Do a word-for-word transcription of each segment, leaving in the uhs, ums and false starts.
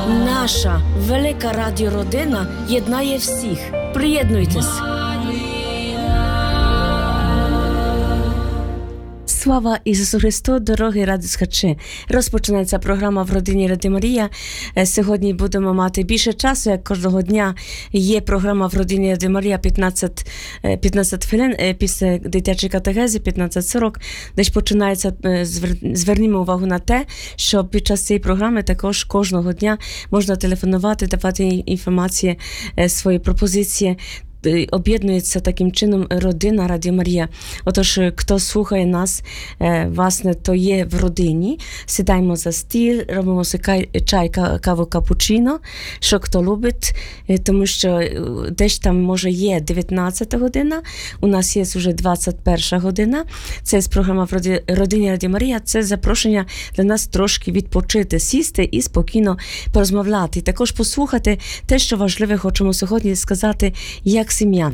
Наша велика радіородина єднає всіх. Приєднуйтесь. Слава Ісусу Христу, дорогі радіослухачі! Розпочинається програма «В родині Радіо Марія». Сьогодні будемо мати більше часу, як кожного дня є програма «В родині Радіо Марія» п'ятнадцять, п'ятнадцять хвилин після дитячої катехези, п'ятнадцять сорок, де ж починається, звернімо увагу на те, що під час цієї програми також кожного дня можна телефонувати, давати інформації, свої пропозиції. Об'єднується таким чином родина Радіо Марія. Отож, хто слухає нас, власне, то є в родині. Сідаємо за стіл, робимо чай, каву, капучино, що хто любить, тому що десь там, може, є дев'ятнадцята година, у нас є вже двадцять перша година. Це з програма в родині Радіо Марія, це запрошення для нас трошки відпочити, сісти і спокійно порозмовляти. І також послухати те, що важливе хочемо сьогодні сказати, як сім'я.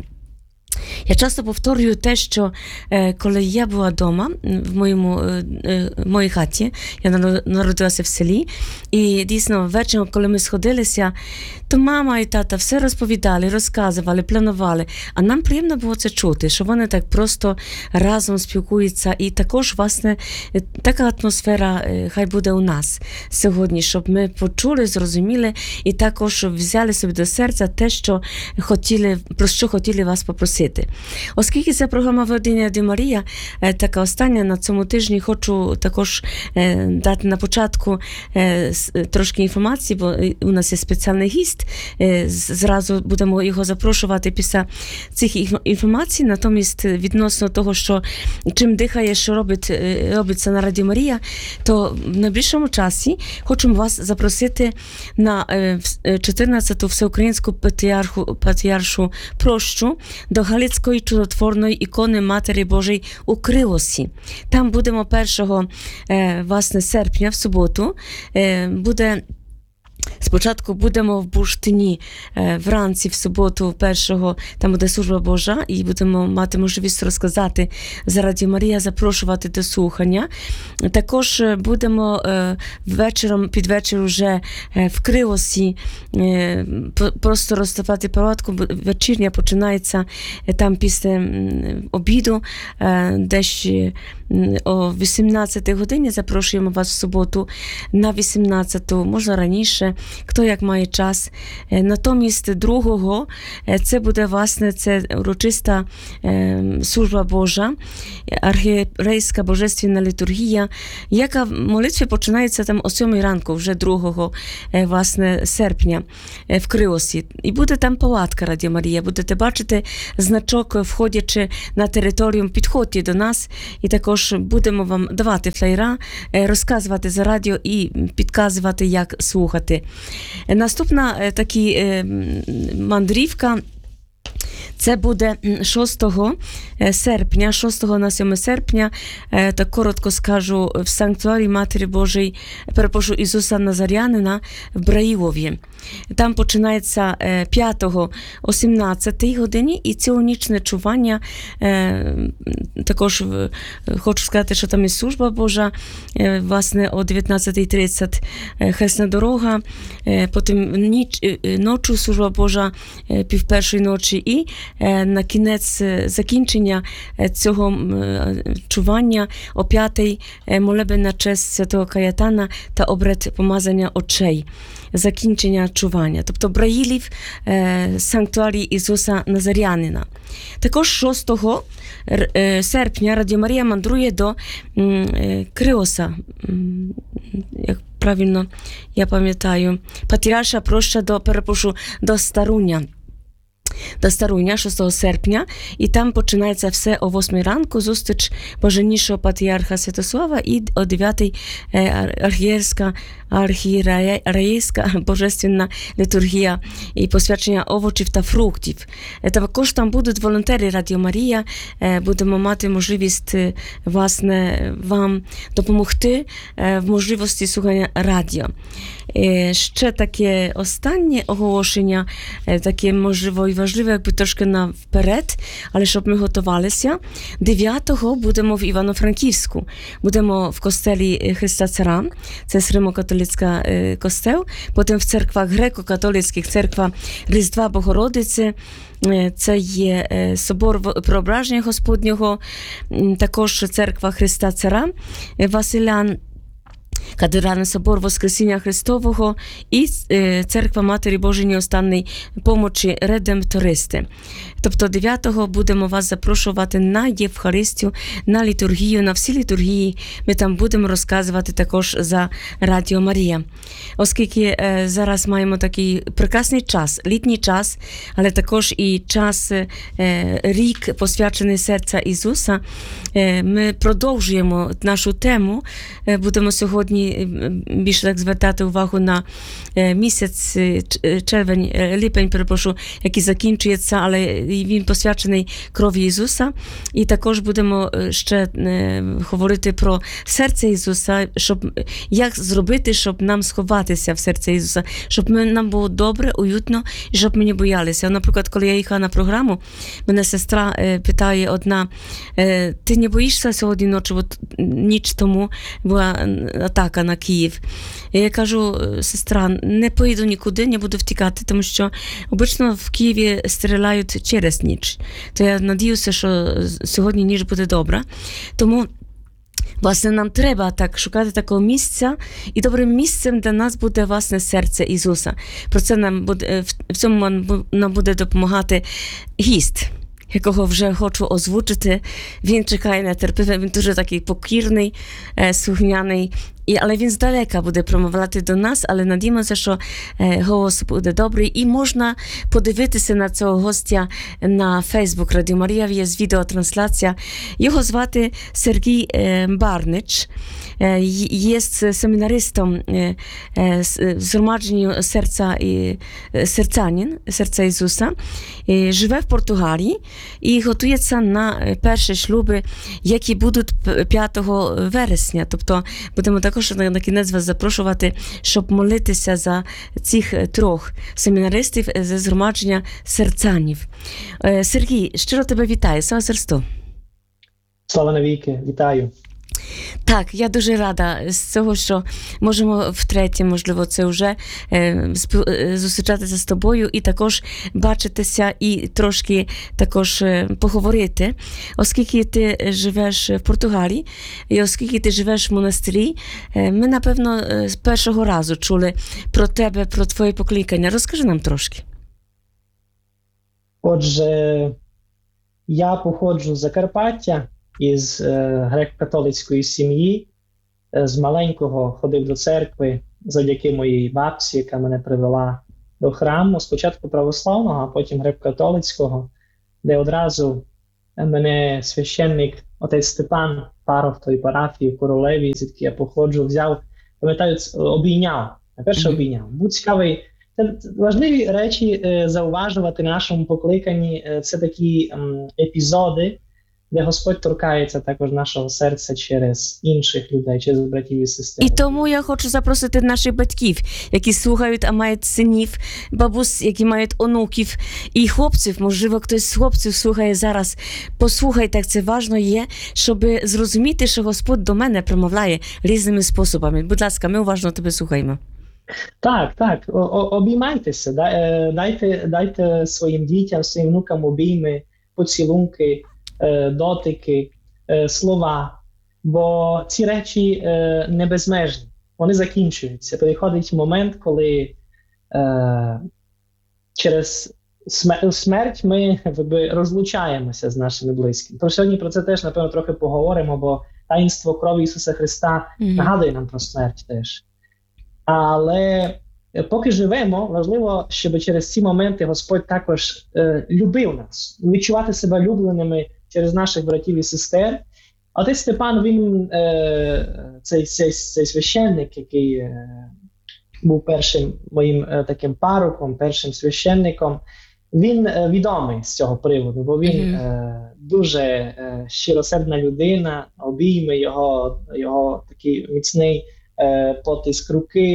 Я часто повторюю те, що е, коли я була вдома, в моєму, е, в моїй хаті, я народилася в селі, і дійсно ввечері, коли ми сходилися, то мама і тата все розповідали, розказували, планували, а нам приємно було це чути, що вони так просто разом спілкуються, і також, власне, така атмосфера е, хай буде у нас сьогодні, щоб ми почули, зрозуміли, і також взяли собі до серця те, що хотіли, про що хотіли вас попросити. Оскільки ця програма «В родині Радіо Марія» така остання на цьому тижні, хочу також е, дати на початку е, трошки інформації, бо у нас є спеціальний гість, е, зразу будемо його запрошувати після цих інформацій, натомість відносно того, що чим дихає, що робить, робиться на Радіо Марія, то в найближчому часі хочемо вас запросити на е, чотирнадцяту всеукраїнську патріарху, патріаршу прощу до Галицької чудотворної ікони Матері Божої у Крилосі. Там будемо першого е, власне, серпня, в суботу, е, буде... Спочатку будемо в Бурштині е, вранці, в суботу першого, там буде служба Божа, і будемо мати можливість розказати за Радіо Марія, запрошувати до слухання. Також будемо е, вечором, під вечір уже е, в Крилосі е, просто розставати палатку. Вечірня починається е, там після е, обіду, е, десь о вісімнадцятій годині запрошуємо вас в суботу на вісімнадцяту, можна раніше, хто як має час. Натомість другого це буде, власне, це урочиста е, служба Божа, архієрейська божественна літургія, яка молитва починається там о сьомій ранку, вже другого е, власне, серпня е, в Крилосі. І буде там палатка Радіо Марія. Будете бачити значок, входячи на територію, підходьте до нас, і також будемо вам давати флеєра, е, розказувати за радіо і підказувати, як слухати. Наступна такі мандрівка, це буде шостого серпня, шостого на сьоме серпня, так коротко скажу, в санктуарі Матері Божої, перепрошую, Ісуса Назарянина в Браїлові. Там починається п'ятого о сімнадцятій годині, і цілонічне чування, також хочу сказати, що там і служба Божа, власне, о дев'ятнадцятій тридцять хресна дорога, потім ніч, ночу служба Божа, пів першої ночі, і на кінець закінчення цього чування о п'ятій молебен на честь святого Каятана та обряд помазання очей. Закінчення чування. Тобто Браїлів, е, санктуарій Ісуса Назарянина. Також шостого серпня Радіо Марія мандрує до е, Крилоса, як правильно я пам'ятаю, патріарша проща до, перепрошую, до Старуня. До Старуня, шостого серпня, і там починається все о восьмій ранку, зустріч Боженнішого патріарха Святослава, і о дев'ятій архієрська, архієрейська божественна літургія і посвячення овочів та фруктів. Також там будуть волонтери Радіо Марія, будемо мати можливість, власне, вам допомогти в можливості слухання радіо. Ще таке останнє оголошення, таке, можливо, і важливе, якби трошки наперед, але щоб ми готувалися. дев'ятого будемо в Івано-Франківську. Будемо в костелі Христа Цара, це Римо-католицька костел, потім в церквах греко-католицьких, церква Різдва Богородиці, це є собор Преображення Господнього, також церква Христа Цара, Василян, Каtedralny собор Воскресіння Христового і церква Матері Божої Неостанної Помочі Редемтористи. Тобто дев'ятого будемо вас запрошувати на Євхаристію, на літургію, на всі літургії. Ми там будемо розказувати також за Радіо Марія. Оскільки е, зараз маємо такий прекрасний час, літній час, але також і час, е, рік посвячений серця Ісуса, е, ми продовжуємо нашу тему. Е, будемо сьогодні більше так звертати увагу на е, місяць, червень, е, липень, перепрошую, який закінчується, але він посвячений крові Ісуса. І також будемо ще е, говорити про серце Ісуса, щоб, як зробити, щоб нам сховатися в серце Ісуса, щоб ми, нам було добре, уютно, і щоб ми не боялися. Наприклад, коли я їхала на програму, мене сестра е, питає одна, е, ти не боїшся сьогодні ночі, бо ніч тому була атака на Київ. І я кажу, сестра, не поїду нікуди, не буду втікати, тому що обично в Києві стріляють через ніч. То я надіюся, що сьогодні ніч буде добра. Тому власне, нам треба так шукати такого місця, і добрим місцем для нас буде, власне, серце Ісуса. Про це нам буде, в цьому нам буде допомагати гість, якого вже хочу озвучити. Він чекає нетерпеливо, він дуже такий покірний, слухняний, і, але він здалека буде промовляти до нас, але надіємося, що е, голос буде добрий. І можна подивитися на цього гостя на Фейсбук Радіо Марія, є відеотрансляція. Його звати Сергій е, Барнич, е, є семінаристом е, е, згромадження серця, і, серцянин, серця Ісуса, е, живе в Португалії і готується на перші шлюби, які будуть п'ятого вересня. Тобто будемо так також на кінець вас запрошувати, щоб молитися за цих трьох семінаристів зі згромадження серцянів. Сергій, щиро тебе вітаю. Слава Христу. Слава навіки. Вітаю. Так, я дуже рада з цього, що можемо втретє, можливо, це вже е, зустрічатися з тобою і також бачитися і трошки також е, поговорити. Оскільки ти живеш в Португалії і оскільки ти живеш в монастирі, е, ми, напевно, е, з першого разу чули про тебе, про твоє покликання. Розкажи нам трошки. Отже, я походжу з Закарпаття, із е, греко-католицької сім'ї, е, з маленького ходив до церкви завдяки моїй бабці, яка мене привела до храму, спочатку православного, а потім греко-католицького, де одразу мене священник, отець Степан, парох тої парафії в Королеві, звідки я походжу, взяв, пам'ятаю, обійняв, найперше mm-hmm. обійняв. Був цікавий. Це важливі речі е, зауважувати на нашому покликанні, е, це такі м, епізоди, де Господь торкається також нашого серця через інших людей, через братів і сестер. І тому я хочу запросити наших батьків, які слухають, а мають синів, бабусь, які мають онуків, і хлопців, можливо, хтось з хлопців слухає зараз. Послухайте, як це важливо є, щоб зрозуміти, що Господь до мене промовляє різними способами. Будь ласка, ми уважно тебе слухаємо. Так, так, О- обіймайтеся, дайте, дайте своїм дітям, своїм внукам обійми, поцілунки, дотики, слова, бо ці речі не безмежні, вони закінчуються. Приходить момент, коли е, через смерть ми якби, розлучаємося з нашими близькими. Тож сьогодні про це теж, напевно, трохи поговоримо, бо таїнство крові Ісуса Христа mm-hmm. нагадує нам про смерть теж. Але поки живемо, важливо, щоб через ці моменти Господь також е, любив нас, відчувати себе улюбленими через наших братів і сестер. Отець Степан, він, е, цей, цей, цей священник, який е, був першим моїм е, таким пароком, першим священником, він е, відомий з цього приводу, бо він mm-hmm. е, дуже е, щиросердна людина, обійми його, його такий міцний е, потиск руки,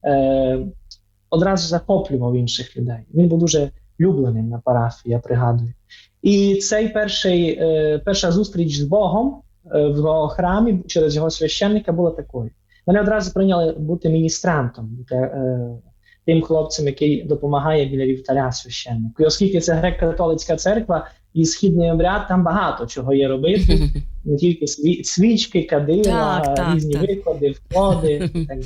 е, одразу захоплював інших людей. Він був дуже любленим на парафії, я пригадую. І цей перший, е, перша зустріч з Богом е, в його храмі через його священника була такою. Мене одразу прийняли бути міністрантом, бути, е, тим хлопцем, який допомагає біля вівтаря священнику. І оскільки це греко-католицька церква і східний обряд, там багато чого є робити. Не тільки сві- свічки, кадила, Так, так, різні так. виклади, входи. і так.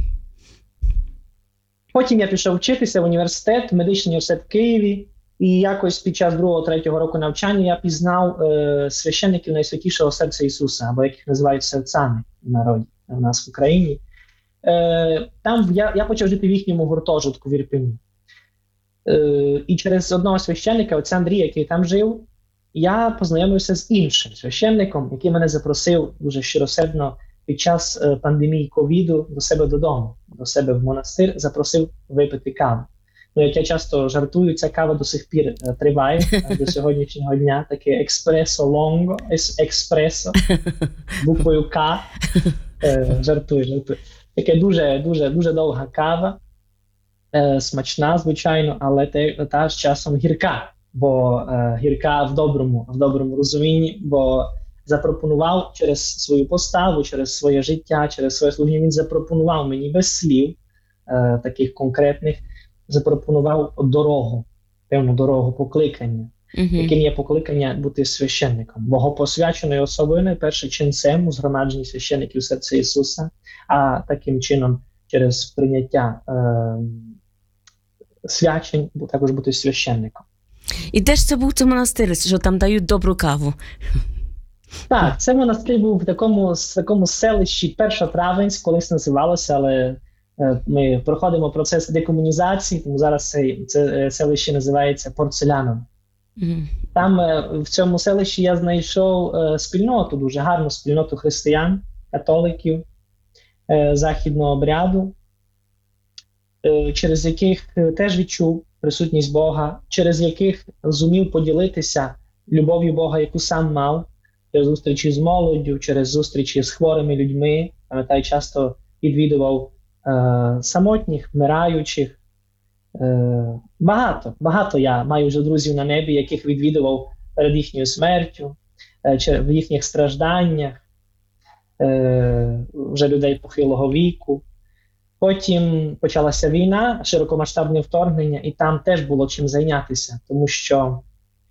Потім я пішов вчитися в університет, медичний університет в Києві, і якось під час другого-третього року навчання я пізнав е, священників Найсвятішого Серця Ісуса, або яких називають серцями в народі у нас в Україні. Е, там я, я почав жити в їхньому гуртожитку в Ірпені. Е, і через одного священника, отця Андрія, який там жив, я познайомився з іншим священником, який мене запросив дуже щиросердно під час е, пандемії ковіду до себе додому, до себе в монастир, запросив випити каву. Ну, як я часто жартую, ця кава до сих пір е, триває е, до сьогоднішнього дня, таке експресо лонго, ес- експресо, буквою К, е, жартую, жартую. Таке дуже, дуже, дуже довга кава, е, смачна, звичайно, але те, та з часом гірка, бо е, гірка в доброму, в доброму розумінні, бо запропонував через свою поставу, через своє життя, через своє служіння, він запропонував мені без слів, е, таких конкретних, запропонував дорогу, певну дорогу покликання, Мгм. яким є покликання бути священником, богопосвяченою особою, найперше ченцем у згромадженні священників Серця Ісуса, а таким чином через прийняття е, свячень бу- також бути священником. І де ж це був цей монастир, що там дають добру каву? Так, це монастир був в такому, в такому селищі Першотравенськ, колись називалося, але е, ми проходимо процес декомунізації, тому зараз це, це е, селище називається Порцелянове. Мгм. Там е, в цьому селищі я знайшов е, спільноту, дуже гарну спільноту християн, католиків е, західного обряду, е, через яких е, теж відчув присутність Бога, через яких зумів поділитися любов'ю Бога, яку сам мав, через зустрічі з молоддю, через зустрічі з хворими людьми. Пам'ятаю, часто відвідував е, самотніх, вмираючих. Е, багато, багато я маю вже друзів на небі, яких відвідував перед їхньою смертю, е, чи в їхніх стражданнях, е, вже людей похилого віку. Потім почалася війна, широкомасштабне вторгнення, і там теж було чим зайнятися, тому що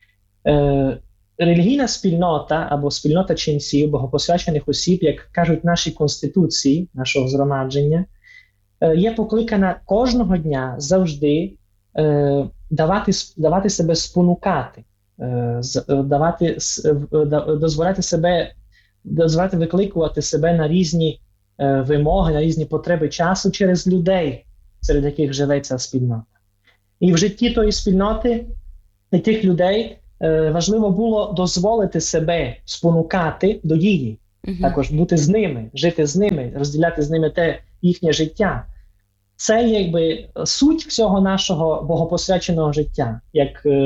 е, релігійна спільнота або спільнота ченців, богопосвячених осіб, як кажуть наші конституції, нашого згромадження, е, є покликана кожного дня завжди е, давати, давати себе спонукати, е, з, е, давати, с- е, да- дозволяти себе, дозволяти викликувати себе на різні е, вимоги, на різні потреби часу через людей, серед яких живе ця спільнота. І в житті тої спільноти і тих людей е, важливо було дозволити себе спонукати до дії, Мгм. також бути з ними, жити з ними, розділяти з ними те їхнє життя. Це якби суть всього нашого богопосвяченого життя. Як е,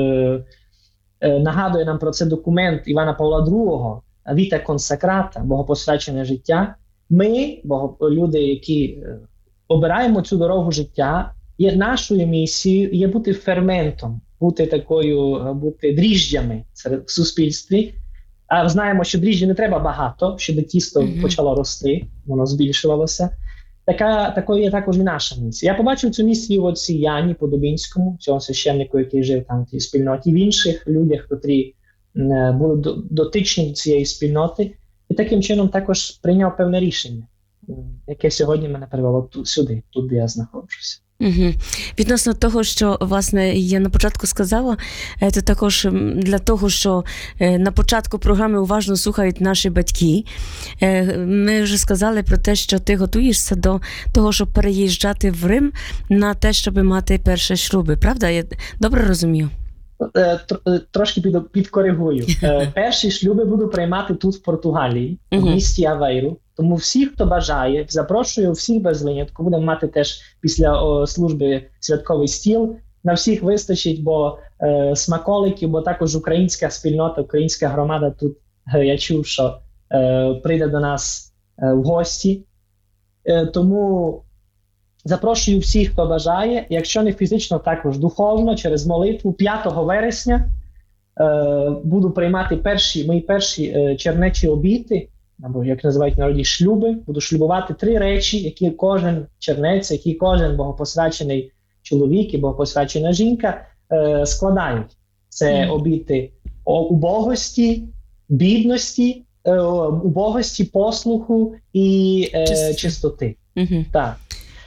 е, нагадує нам про це документ Івана Павла другого «Віта консакрата», богопосвячене життя. Ми, бого, люди, які е, обираємо цю дорогу життя, є нашою місією є бути ферментом, бути такою, е, бути дріжджами серед в суспільстві. А знаємо, що дріжджі не треба багато, щоб тісто Мгм. почало рости, воно збільшувалося. Така, такою є також і наша місія. Я побачив цю місію в отці Яні Подобінському, цього священнику, який жив там в тій спільноті, в інших людях, котрі е, були до- дотичні до цієї спільноти, і таким чином також прийняв певне рішення, м, яке сьогодні мене привело ту- сюди, тут, де я знаходжуся. Угу. Відносно того, що власне я на початку сказала, е, це також м, для того, що е, на початку програми уважно слухають наші батьки. Е, Ми вже сказали про те, що ти готуєшся до того, щоб переїжджати в Рим на те, щоб мати перші шлюби. Правда? Я добре розумію? Е, тр- е, Трошки під, підкоригую. Е, Перші шлюби буду приймати тут, в Португалії, в Мгм. місті Авейру. Тому всіх, хто бажає, запрошую всіх без винятку. Будемо мати теж після о, служби святковий стіл. На всіх вистачить, бо е, смаколиків, бо також українська спільнота, українська громада тут, е, я чув, що е, прийде до нас е, в гості. Е, тому запрошую всіх, хто бажає, якщо не фізично, також духовно, через молитву, п'ятого вересня е, буду приймати перші, мої перші е, чернечі обіти, або, як називають в народі, шлюби. Буду шлюбувати три речі, які кожен чернець, які кожен богопосвячений чоловік і богопосвячена жінка е, складають. Це mm. обіти убогості, бідності, е, убогості, послуху і е, чистоти. Mm-hmm. Так.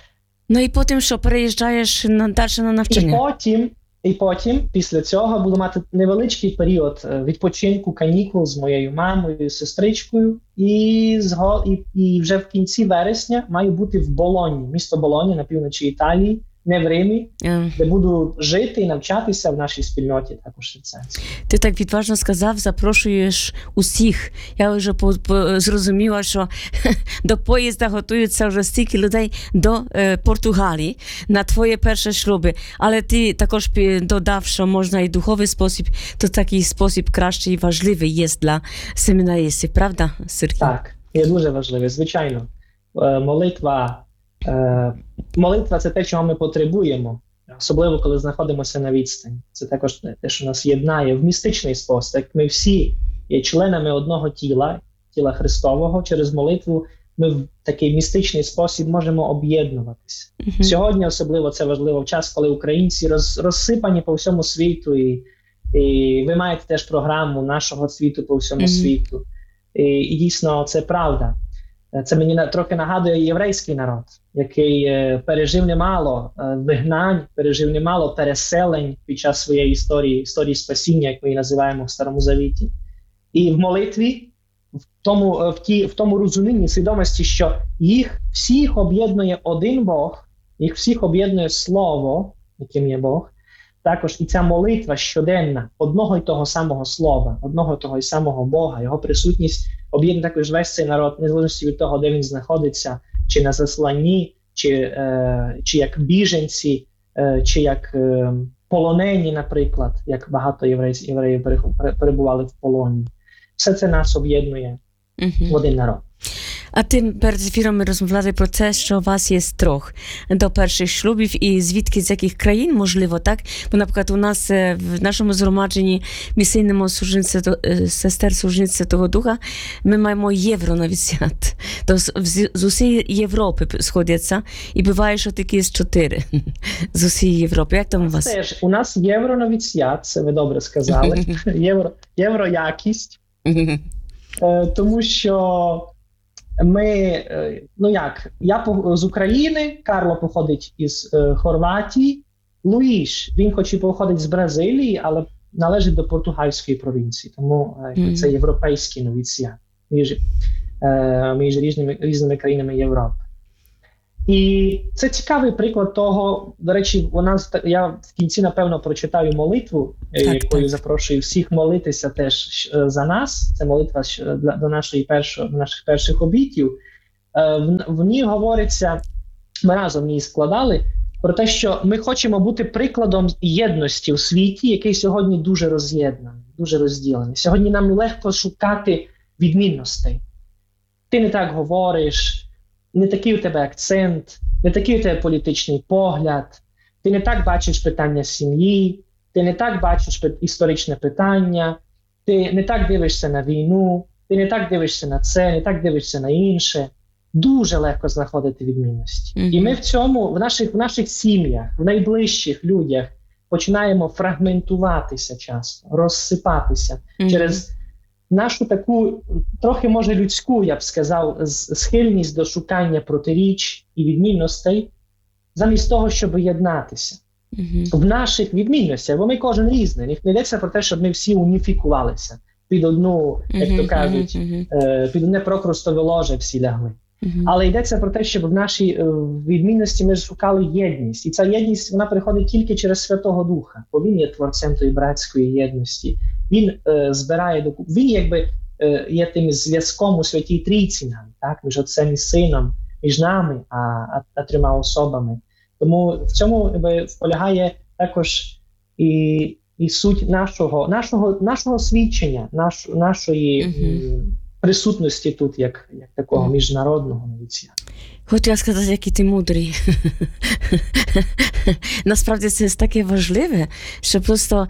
Ну і потім, що переїжджаєш на, далі на навчання? І потім, і потім, після цього, буду мати невеличкий період відпочинку, канікул з моєю мамою, сестричкою. І, зго, і, і вже в кінці вересня маю бути в Болоні, місто Болоні на півночі Італії, не в Римі, Yeah. де буду жити і навчатися в нашій спільноті також християнській. Ти так відважно сказав, запрошуєш усіх. Я вже по, по, зрозуміла, що до поїзда готуються вже стільки людей до е, Португалії на твоє перше шлюби. Але ти також додав, що можна і духовий спосіб, то такий спосіб кращий і важливий є для семінаристів, правда, Сергій? Так, є дуже важливий, звичайно. Е, молитва Е, молитва – це те, чого ми потребуємо, особливо, коли знаходимося на відстані. Це також те, що нас єднає в містичний спосіб. Як ми всі є членами одного тіла, тіла Христового, через молитву ми в такий містичний спосіб можемо об'єднуватися. Mm-hmm. Сьогодні особливо це важливо в час, коли українці роз, розсипані по всьому світу, і, і ви маєте теж програму нашого світу по всьому mm-hmm. світу. І, і дійсно це правда. Це мені трохи нагадує єврейський народ, який е, пережив немало е, вигнань, пережив немало переселень під час своєї історії, історії спасіння, як ми її називаємо в Старому Завіті. І в молитві, в тому, в ті, в тому розумінні, свідомості, що їх всіх об'єднує один Бог, їх всіх об'єднує Слово, яким є Бог, також і ця молитва щоденна одного й того самого Слова, одного й того й самого Бога, його присутність об'єднує також весь цей народ, незалежно від того, де він знаходиться, чи на засланні, чи, е, чи як біженці, е, чи як е, полонені, наприклад, як багато євреїв, євреїв перебували в полоні. Все це нас об'єднує uh-huh. в один народ. А ти перед ефіром ми розмовляли про те, що у вас є трьох до перших шлюбів, і звідки, з яких країн, можливо, так? Бо, наприклад, у нас в нашому згромадженні місійному сестер Служниць Святого Духа ми маємо євроновіціат. То з, з усієї Європи сходяться, і буває, що такі з чотири з усієї Європи. Як там у вас? Теж, у нас євроновіціат, це ви добре сказали, Євро, євроякість, тому що ми, ну як, я з України, Карло походить із е, Хорватії, Луїш, він хоч і походить з Бразилії, але належить до португальської провінції, тому е, mm. це європейський новіціат між, е, між різними, різними країнами Європи. І це цікавий приклад того, до речі, у нас, я в кінці, напевно, прочитаю молитву, так, якою так. запрошую всіх молитися теж за нас. Це молитва для, до, нашої першої, до наших перших обітів. В, в ній говориться, ми разом в ній складали, про те, що ми хочемо бути прикладом єдності у світі, який сьогодні дуже роз'єднаний, дуже розділений. Сьогодні нам легко шукати відмінностей. Ти не так говориш, не такий у тебе акцент, не такий у тебе політичний погляд, ти не так бачиш питання сім'ї, ти не так бачиш історичне питання, ти не так дивишся на війну, ти не так дивишся на це, не так дивишся на інше. Дуже легко знаходити відмінності. Mm-hmm. І ми в цьому, в наших, в наших сім'ях, в найближчих людях починаємо фрагментуватися часто, розсипатися mm-hmm. через нашу таку, трохи, може, людську, я б сказав, схильність до шукання протиріч і відмінностей, замість того, щоб єднатися. Mm-hmm. В наших відмінностях, бо ми кожен різний. Не йдеться про те, щоб ми всі уніфікувалися під одну, як mm-hmm. то кажуть, mm-hmm. під одне прокрустове ложе всі лягли. Mm-hmm. Але йдеться про те, щоб в нашій відмінності ми шукали єдність. І ця єдність, вона приходить тільки через Святого Духа, бо він є творцем тої братської єдності. Він е, збирає докупи, він якби е, є тим зв'язком у Святій Трійці нам, так, між Отцем і Сином, між нами, а, а, а трьома особами. Тому в цьому якби, полягає також і, і суть нашого, нашого, нашого свідчення, наш, нашої mm-hmm. м, присутності тут, як, як такого mm-hmm. міжнародного новіціату. Хотіла сказати, який ти мудрий. Насправді це таке важливе, що просто,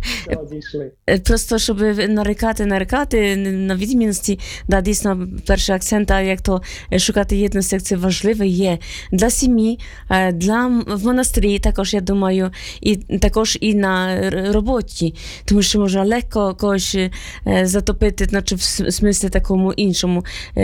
просто щоб нарікати, нарікати на відмінності, да, дійсно, перший акцент, а як то шукати єдності, як це важливе є для сім'ї, для в монастирі також, я думаю, і також і на роботі, тому що можна легко когось затопити, значить, в смислі такому іншому,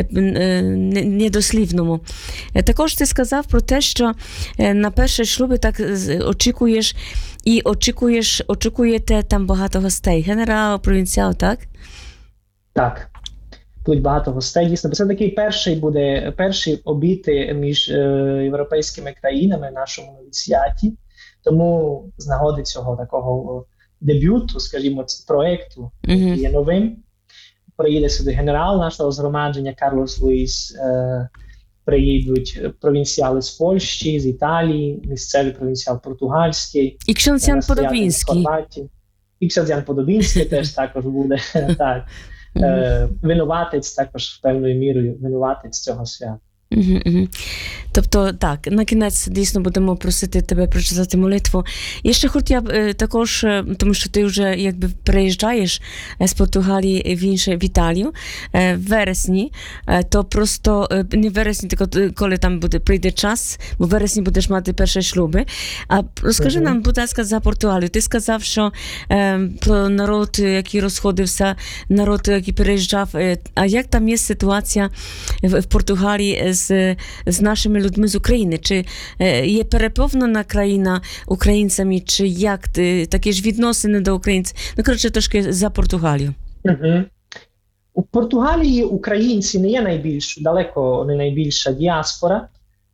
недослівному. Також ти сказав про те, що на перші шлюби так очікуєш і очікуєш, очікуєте там багато гостей. Генерал, провінціал, так? Так. Тут багато гостей. Дійсно, це такий перший буде, перший обід між е, європейськими країнами в нашому новіціаті. Тому з нагоди цього такого дебюту, скажімо, проєкту, який є новим, приїде сюди генерал нашого згромадження Карлос Луїс, е, приїдуть провінціали з Польщі, з Італії, місцевий провінціал португальський. І ксьондз Ян Подобінський. І ксьондз Ян Подобінський теж також буде. Так. Е, винуватець також певною мірою, винуватець цього свята. Угу, угу. Тобто, так, на кінець дійсно будемо просити тебе прочитати молитву. І ще хотів я також, тому що ти вже якби переїжджаєш з Португалії в інше, в Італію, в вересні, то просто, не в вересні, тільки коли там буде, прийде час, бо в вересні будеш мати перші шлюби. А розкажи угу. нам, будь ласка, за Португалію. Ти сказав, що е, про народ, який розходився, народ, який переїжджав. А як там є ситуація в, в Португалії з, з нашими людьми з України? Чи е, є переповнена країна українцями, чи як такі ж відносини до українців? Ну, коротше, трошки за Португалію. Угу. У Португалії українці не є найбільш, далеко не найбільша діаспора,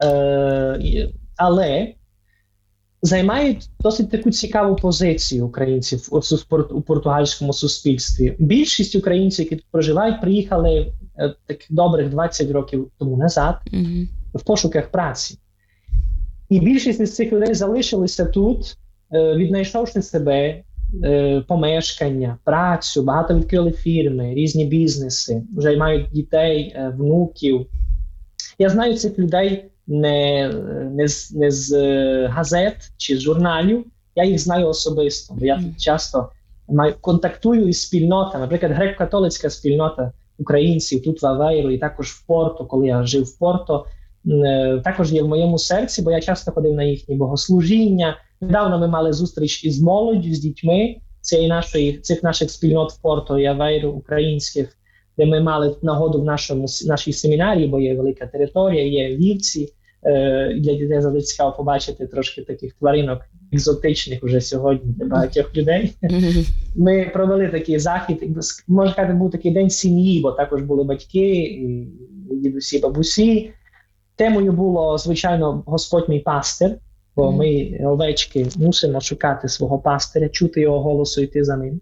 е, але займають досить таку цікаву позицію українців у, у португальському суспільстві. Більшість українців, які тут проживають, приїхали е, так добрих двадцять років тому назад, mm-hmm. в пошуках праці. І більшість із цих людей залишилися тут, е, віднайшовши себе, е, помешкання, працю, багато відкрили фірми, різні бізнеси, вже мають дітей, е, внуків. Я знаю цих людей не, не, з, не з газет чи з журналів, я їх знаю особисто, бо я тут часто маю, контактую із спільнотами. Наприклад, греко-католицька спільнота українців тут в Авейру і також в Порто, коли я жив в Порто, також є в моєму серці, бо я часто ходив на їхні богослужіння. Недавно ми мали зустріч із молоддю, з дітьми цієї нашої, цих наших спільнот в Порто і Авейру українських, де ми мали нагоду в нашому, нашій семінарії, бо є велика територія, є вівці. Е, для дітей завжди цікаво побачити трошки таких тваринок екзотичних уже сьогодні для багатьох людей. Mm-hmm. Ми провели такий захід, можна сказати, був такий день сім'ї, бо також були батьки, і дідусі, бабусі. Темою було, звичайно, Господь мій пастир, бо mm-hmm. ми, овечки, мусимо шукати свого пастиря, чути його голосу, йти за ним.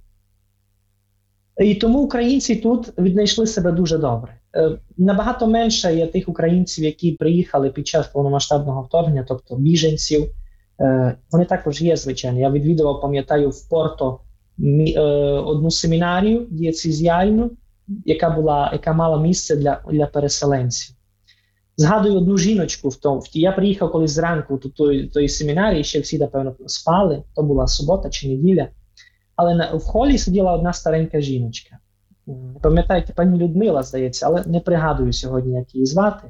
І тому українці тут віднайшли себе дуже добре. Е, набагато менше є тих українців, які приїхали під час повномасштабного вторгнення, тобто біженців. Е, вони також є, звичайно. Я відвідував, пам'ятаю, в Порто мі, е, одну семінарію дієцезіальну, яка була, яка мала місце для, для переселенців. Згадую одну жіночку в тому. Я приїхав колись зранку до тої, тої семінарії, ще всі, напевно, спали, то була субота чи неділя. Але на, в холі сиділа одна старенька жіночка. Не пам'ятаю, пані Людмила, здається, але не пригадую сьогодні, як її звати.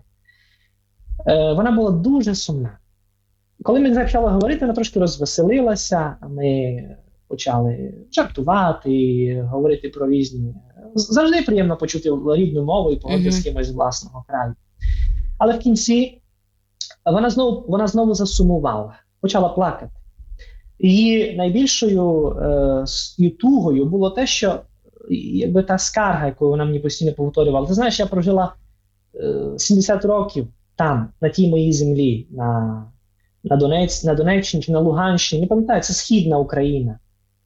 Е, вона була дуже сумна. Коли ми почали говорити, вона трошки розвеселилася, ми почали жартувати, говорити про різні... Завжди приємно почути рідну мову і поговорити mm-hmm. з кимось з власного краю. Але в кінці вона знову, вона знову засумувала, почала плакати. Її найбільшою е, тугою було те, що якби та скарга, яку вона мені постійно повторювала. Ти знаєш, я прожила е, сімдесят років там, на тій моїй землі, на, на, Донець, на Донеччині чи на Луганщині. Не пам'ятаю, це Східна Україна.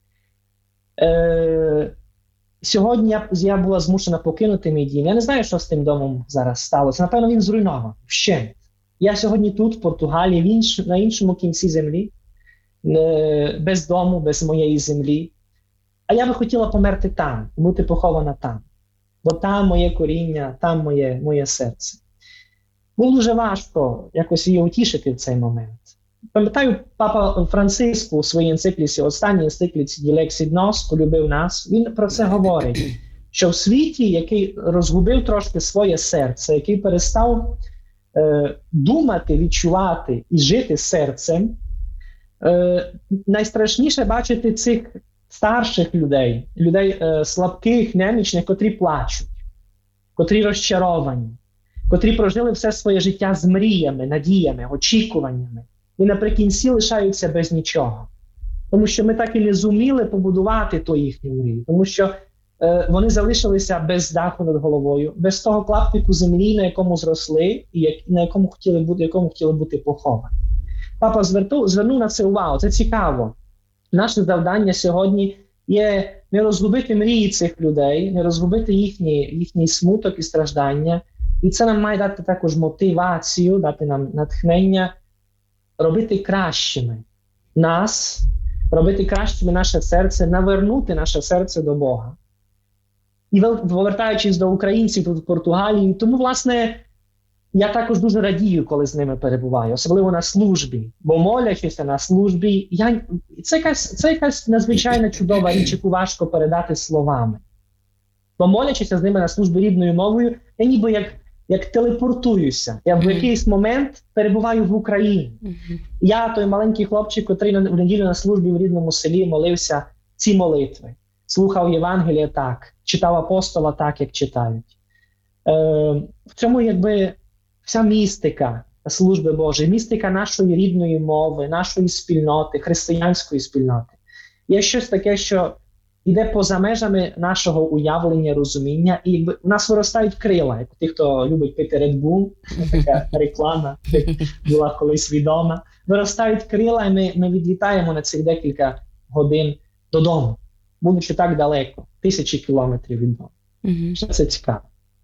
Е, сьогодні я, я була змушена покинути мій дім. Я не знаю, що з тим домом зараз сталося. Напевно, він зруйнований. Вщент. Я сьогодні тут, в Португалії, в інш, на іншому кінці землі. Без дому, без моєї землі. А я би хотіла померти там, бути похована там. Бо там моє коріння, там моє, моє серце. було дуже важко якось її утішити в цей момент. Пам'ятаю, папа Франциск у своїй енцикліці, останній енцикліці «Ділексід Нос», «Полюбив нас», він про це говорить, що в світі, який розгубив трошки своє серце, який перестав е, думати, відчувати і жити серцем, е, найстрашніше бачити цих старших людей, людей е, слабких, немічних, котрі плачуть, котрі розчаровані, котрі прожили все своє життя з мріями, надіями, очікуваннями. І наприкінці лишаються без нічого. Тому що ми так і не зуміли побудувати ту їхню мрію. Тому що е, вони залишилися без даху над головою, без того клаптику землі, на якому зросли, і як, на якому хотіли бути, якому хотіли бути поховані. Папа звернув, звернув на це увагу. Це цікаво. Наше завдання сьогодні є не розгубити мрії цих людей, не розгубити їхній, їхній смуток і страждання. І це нам має дати також мотивацію, дати нам натхнення робити кращими нас, робити кращими наше серце, навернути наше серце до Бога. І повертаючись до українців тут в Португалії, тому, власне, я також дуже радію, коли з ними перебуваю, особливо на службі. Бо молячися на службі, я, це, якась, це якась надзвичайно чудова річ, яку важко передати словами. Бо молячися з ними на службі рідною мовою, я ніби як як телепортуюся. Я в якийсь момент перебуваю в Україні. Mm-hmm. Я, той маленький хлопчик, котрий в неділю на службі в рідному селі молився ці молитви. Слухав Євангелія так, читав апостола так, як читають. Е, в цьому якби вся містика служби Божої, містика нашої рідної мови, нашої спільноти, християнської спільноти. Є щось таке, що іде поза межами нашого уявлення, розуміння, і якби у нас виростають крила, як у тих, хто любить пити Red Bull, така реклама була колись відома. Виростають крила, і ми, ми відлітаємо на цих декілька годин додому, будучи так далеко, тисячі кілометрів від дому. Mm-hmm. Це цікаво.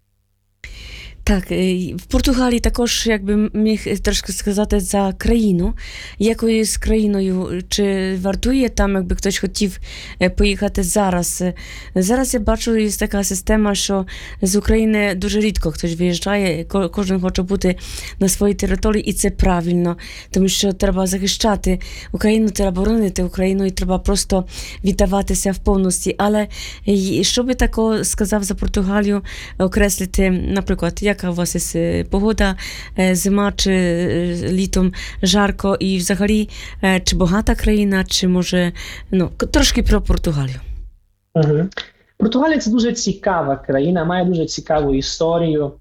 Так, в Португалії також, якби міг трошки сказати, за країну. Якою з країною, чи вартує там, якби хтось хотів поїхати зараз? Зараз я бачу, є така система, що з України дуже рідко хтось виїжджає, кожен хоче бути на своїй території, і це правильно, тому що треба захищати Україну, треба боронити Україну, і треба просто віддаватися в повності. Але що би такого сказав за Португалію окреслити, наприклад, як яка у вас є погода, зима чи літом жарко, і взагалі, чи багата країна, чи може, ну, трошки про Португалію. Угу. Португалія – це дуже цікава країна, має дуже цікаву історію.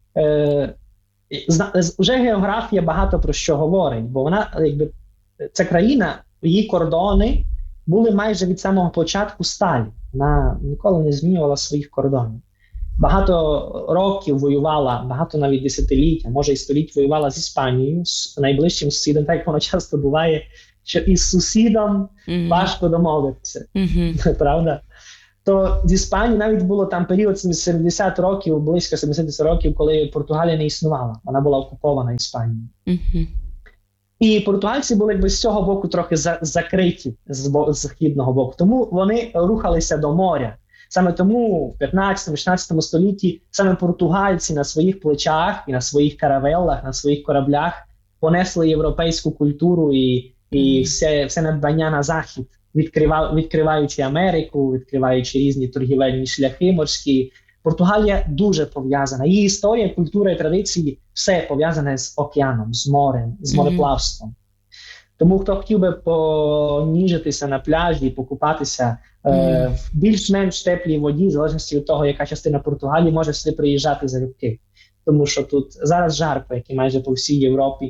Е, вже географія багато про що говорить, бо вона, якби, ця країна, її кордони були майже від самого початку сталі. Вона ніколи не змінювала своїх кордонів. Багато років воювала, багато навіть десятиліть, а може і століть воювала з Іспанією, з найближчим сусідом, так як воно часто буває, що із сусідом mm-hmm. важко домовитися, mm-hmm. правда? То з Іспанією навіть було там період сімдесят років, близько сімдесят років, коли Португалія не існувала, вона була окупована Іспанією. Mm-hmm. І португальці були якби з цього боку трохи за, закриті, з, з східного боку, тому вони рухалися до моря. Саме тому в п'ятнадцятому-шістнадцятому столітті саме португальці на своїх плечах і на своїх каравеллах, на своїх кораблях понесли європейську культуру і, і все, все надбання на захід, відкрива, відкриваючи Америку, відкриваючи різні торгівельні шляхи морські. Португалія дуже пов'язана. Її історія, культура і традиції – все пов'язане з океаном, з морем, з мореплавством. Тому хто хотів би поніжитися на пляжі, покупатися mm. е, в більш-менш теплій воді, в залежності від того, яка частина Португалії, може сюди приїжджати залюбки. Тому що тут зараз жарко, як і майже по всій Європі.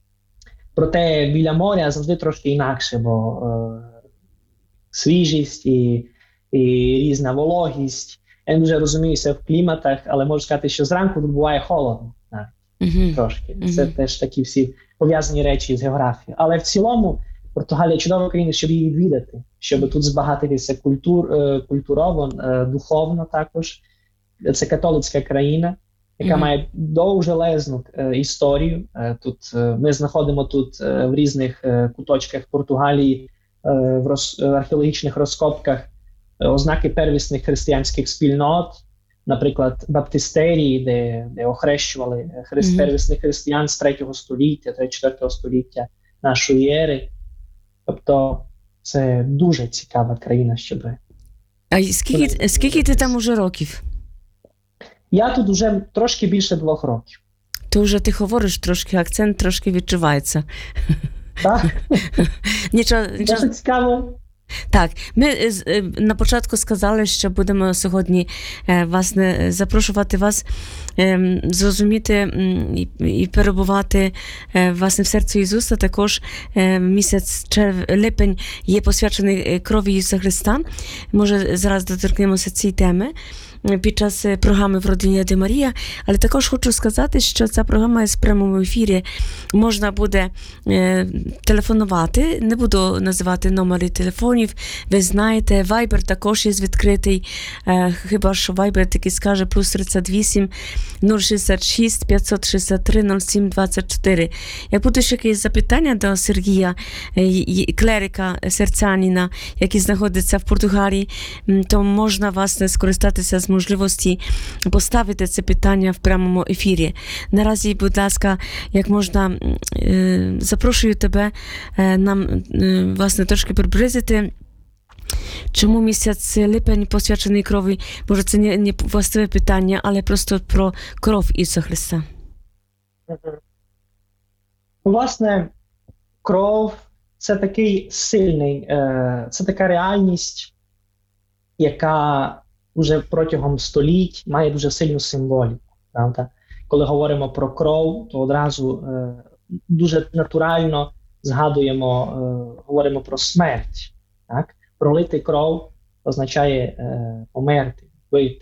Проте біля моря завжди трошки інакше, бо е, свіжість і, і різна вологість. Я не дуже розуміюся в кліматах, але можу сказати, що зранку тут буває холодно. Mm-hmm. Трошки. Mm-hmm. Це теж такі всі пов'язані речі з географією. Але в цілому Португалія чудова країна, щоб її відвідати, щоб тут збагатитися культур, культурово, духовно також. Це католицька країна, яка mm-hmm. має довжелезну історію. Тут ми знаходимо тут в різних куточках Португалії, в роз, археологічних розкопках ознаки первісних християнських спільнот. наприклад, баптистерії, де, де охрещували христ, Мгм. первісних християн з третього століття, третього-четвертого століття нашої ери. Тобто це дуже цікава країна, щоб... А й скільки, скільки ти там уже років? Я тут вже трошки більше двох років. То вже ти говориш трошки, акцент трошки відчувається. Так? Нічого, нічого. Дуже цікаво. Так, ми е, з- е, на початку сказали, що будемо сьогодні е, власне запрошувати вас е, зрозуміти м, і, і перебувати е, власне в серці Ісуса. Також е, місяць черв... липень є посвячений е, крові Ісуса Христа. Може, зараз доторкнемося цієї теми е, під час е, програми «В родині Ради Марія». Але також хочу сказати, що ця програма є в прямому ефірі. Можна буде е, телефонувати. Не буду називати номери телефонів. Ви знаєте, Viber також є відкритий. Е, хіба що Viber такий скаже плюс тридцять вісім нуль шістдесят шість п'ятсот шістдесят три нуль сім двадцять чотири. Як будуть якісь запитання до Сергія, е, й- клерика серцянина, який знаходиться в Португалії, м, то можна власне скористатися з можливості поставити це питання в прямому ефірі. Наразі, будь ласка, як можна, м, е, запрошую тебе е, нам е, власне трошки приблизити, чому місяць липень посвячений крові. Може, це не, не властиве питання, але просто про кров Ісуса Христа. Власне, кров – це такий сильний, е, це така реальність, яка вже протягом століть має дуже сильну символіку. Правда? Коли говоримо про кров, то одразу е, дуже натурально згадуємо, е, говоримо про смерть. Так? Пролити кров означає е, померти, вбити.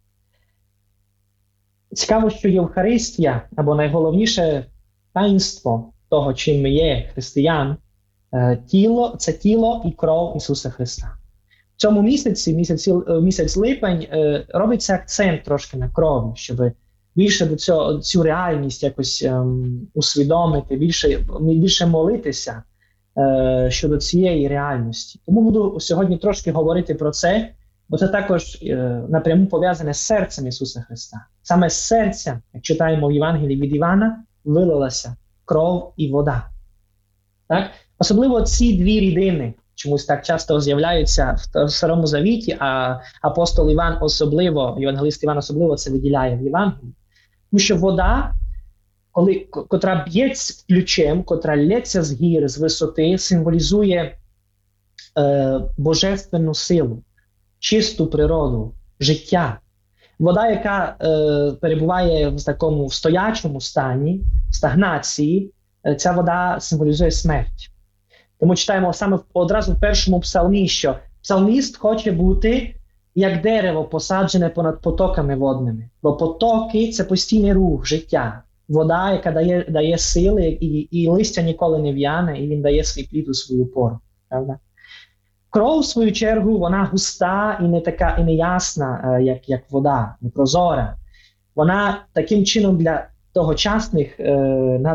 Цікаво, що Євхаристія, або найголовніше таїнство того, чим ми є, християн, е, тіло, це тіло і кров Ісуса Христа. В цьому місяці, місяць, місяць липень, е, робиться акцент трошки на крові, щоб більше до цього, цю реальність якось ем, усвідомити, більше, більше молитися е, щодо цієї реальності. Тому буду сьогодні трошки говорити про це, бо це також е, напряму пов'язане з серцем Ісуса Христа. Саме з серця, як читаємо в Євангелії від Івана, вилилася кров і вода. Так? Особливо ці дві рідини чомусь так часто з'являються в Старому Завіті, а апостол Іван особливо, євангелист Іван особливо це виділяє в Євангелії. Тому що вода, коли, котра б'ється ключем, котра лється з гір, з висоти, символізує е, божественну силу, чисту природу, життя. Вода, яка е, перебуває в такому в стоячому стані, стагнації, е, ця вода символізує смерть. Тому читаємо саме одразу в першому псалмі, що псалміст хоче бути як дерево, посаджене понад потоками водними. Бо потоки – це постійний рух, життя. Вода, яка дає, дає сили, і, і листя ніколи не в'яне, і він дає свій плід у свою пору. Правда? Кров, в свою чергу, вона густа і не така, і не ясна, як, як вода, не прозора. Вона таким чином для тогочасних е,